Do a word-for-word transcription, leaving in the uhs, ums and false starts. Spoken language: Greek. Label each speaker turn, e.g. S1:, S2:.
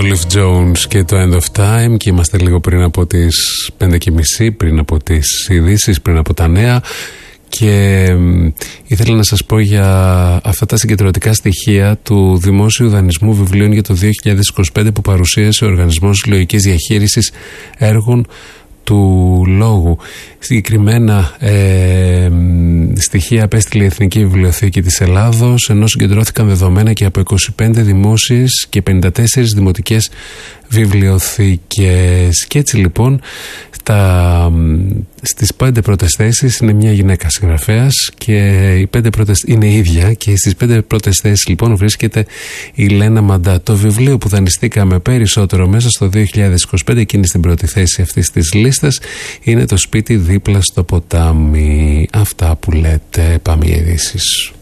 S1: Olive Jones και το End of Time, και είμαστε λίγο πριν από τις πέντε και μισή, πριν από τις ειδήσεις, πριν από τα νέα, και ήθελα να σας πω για αυτά τα συγκεντρωτικά στοιχεία του Δημόσιου Δανεισμού Βιβλίων για το δύο χιλιάδες είκοσι πέντε που παρουσίασε ο Οργανισμός Συλλογικής Διαχείρισης Έργων του Λόγου. Συγκεκριμένα ε, στοιχεία απέστειλε η Εθνική Βιβλιοθήκη της Ελλάδος, ενώ συγκεντρώθηκαν δεδομένα και από είκοσι πέντε δημόσιες και πενήντα τέσσερις δημοτικές βιβλιοθήκες. Και έτσι λοιπόν τα, στις πέντε πρώτες θέσεις είναι μια γυναίκα συγγραφέας, και οι πέντε πρώτες είναι ίδια, και στις πέντε πρώτες θέσεις λοιπόν βρίσκεται η Λένα Μαντά. Το βιβλίο που δανειστήκαμε περισσότερο μέσα στο δύο χιλιάδες είκοσι πέντε, εκείνη στην πρώτη θέση αυτής της λίστας, είναι το Σπίτι δίπλα στο ποτάμι. Αυτά που λέτε. Πάμε οι ειδήσεις.